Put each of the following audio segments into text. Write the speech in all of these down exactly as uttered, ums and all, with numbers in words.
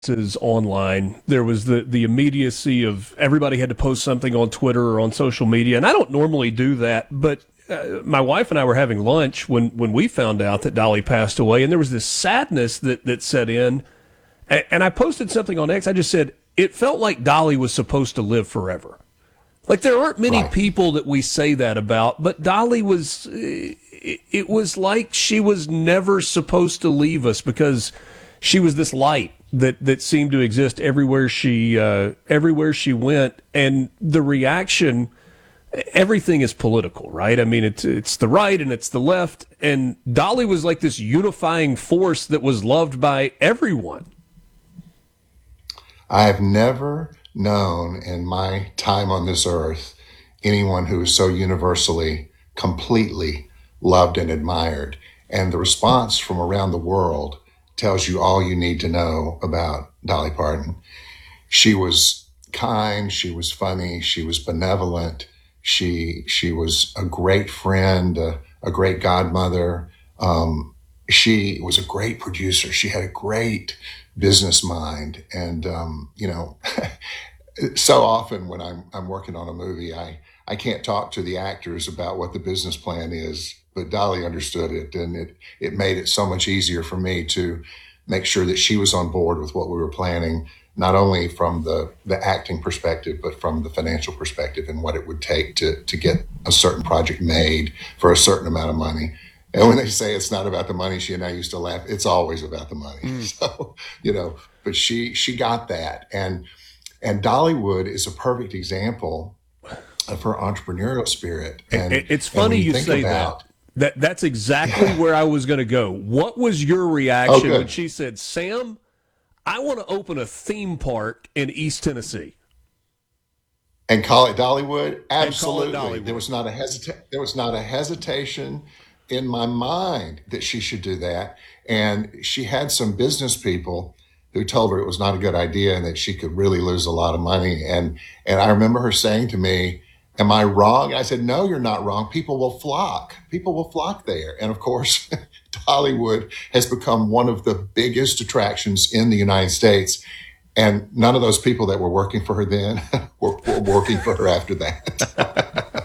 is online. There was the the immediacy of everybody had to post something on Twitter or on social media, and I don't normally do that, but uh, my wife and I were having lunch when when we found out that Dolly passed away, and there was this sadness that that set in, and, and I posted something on X. I just said it felt like Dolly was supposed to live forever. Like there aren't many Right. people that we say that about, but Dolly was. It, it was like she was never supposed to leave us because she was this light that that seemed to exist everywhere she uh, everywhere she went, and the reaction. Everything is political, right? I mean, it's it's the right and it's the left, and Dolly was like this unifying force that was loved by everyone. I have never known in my time on this earth anyone who is so universally, completely loved and admired. And the response from around the world tells you all you need to know about Dolly Parton. She was kind, she was funny, she was benevolent, she she was a great friend, a, a great godmother. Um, she was a great producer. She had a great business mind, and um, you know, so often when I'm I'm working on a movie, I I can't talk to the actors about what the business plan is, but Dolly understood it, and it it made it so much easier for me to make sure that she was on board with what we were planning, not only from the the acting perspective, but from the financial perspective and what it would take to to get a certain project made for a certain amount of money. And when they say it's not about the money, she and I used to laugh. It's always about the money. Mm. So, you know, but she she got that, and and Dollywood is a perfect example of her entrepreneurial spirit. And It- It's and when funny you think say about, that. That that's exactly yeah. where I was going to go. What was your Oh, reaction when good. she said, "Sam, I want to open a theme park in East Tennessee And call it Dollywood? and call it Absolutely. There Dollywood"? was not a hesita- there was not a hesitation in my mind that she should do that. And she had some business people who told her it was not a good idea and that she could really lose a lot of money. And and I remember her saying to me, "Am I wrong?" I said, "No, you're not wrong. People will flock. People will flock there." And of course, Dollywood has become one of the biggest attractions in the United States. And none of those people that were working for her then were, were working for her after that.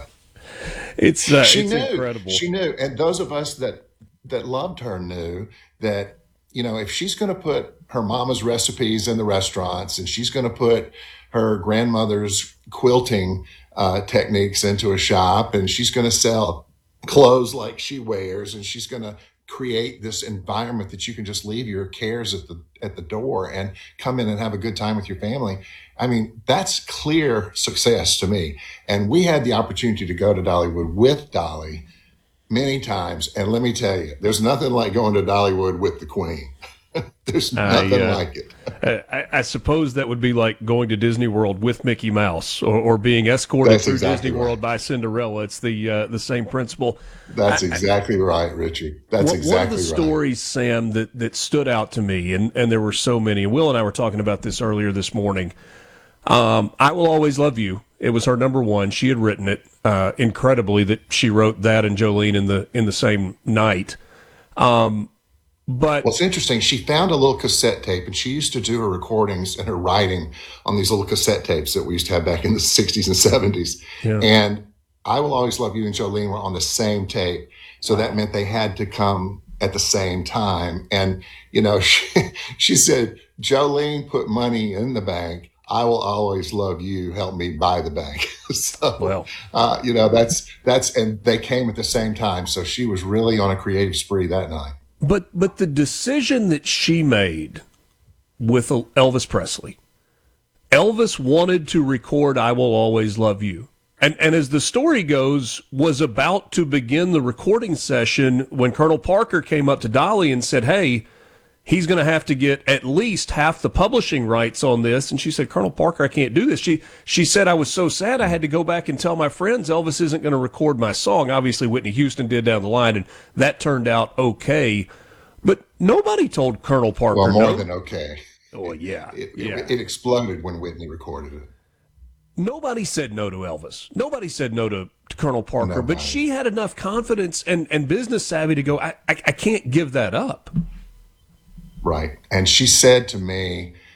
It's uh, She it's knew, incredible. she knew. And those of us that, that loved her knew that, you know, if she's going to put her mama's recipes in the restaurants and she's going to put her grandmother's quilting uh, techniques into a shop and she's going to sell clothes like she wears and she's going to create this environment that you can just leave your cares at the at the door and come in and have a good time with your family. I mean, that's clear success to me. And we had the opportunity to go to Dollywood with Dolly many times. And let me tell you, there's nothing like going to Dollywood with the Queen. There's I, nothing uh, like it. I I suppose that would be like going to Disney World with Mickey Mouse, or, or being escorted That's through Disney exactly World right. by Cinderella. It's the uh, the same principle. I, That's exactly right, Richie. That's One one of the exactly right. stories, Sam, that, that stood out to me, and, and there were so many, and Will and I were talking about this earlier this morning. Um, I Will Always Love You. It was her number one. She had written it uh, incredibly that she wrote that and Jolene in the in the same night. Um, but Well, it's interesting. She found a little cassette tape, and she used to do her recordings and her writing on these little cassette tapes that we used to have back in the sixties and seventies. yeah, And I Will Always Love You and Jolene were on the same tape. So that meant they had to come at the same time. And, you know, she, she said, "Jolene put money in the bank. I Will Always Love You help me buy the bank." So, well, uh, you know, that's, that's, and they came at the same time. So she was really on a creative spree that night. but but the decision that she made with Elvis Presley, Elvis wanted to record "I Will Always Love You." And, and as the story goes, was about to begin the recording session when Colonel Parker came up to Dolly and said, "Hey, he's going to have to get at least half the publishing rights on this." And she said, "Colonel Parker, I can't do this." She she said, "I was so sad I had to go back and tell my friends Elvis isn't going to record my song." Obviously, Whitney Houston did down the line, and that turned out okay. But nobody told Colonel Well, Parker more no. than okay. Oh, yeah, It, yeah. it, it exploded when Whitney recorded it. Nobody said no to Elvis. Nobody said no to, to Colonel Parker, but Nobody. she had enough confidence and, and business savvy to go, I, I, I can't give that up. Right. And she said to me,